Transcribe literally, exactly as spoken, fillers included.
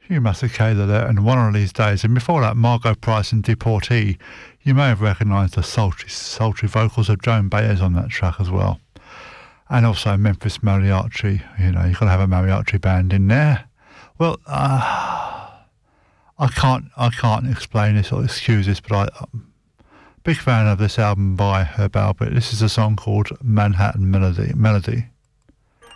Hugh Masekela there, and One of These Days. And before that, Margot Price and Deportee. You may have recognised the sultry, sultry vocals of Joan Baez on that track as well. And also Memphis Mariachi. You know, you've got to have a mariachi band in there. Well, uh, I can't, I can't explain this or excuse this, but I, I'm a big fan of this album by Herb Alpert. This is a song called Manhattan Melody. Melody.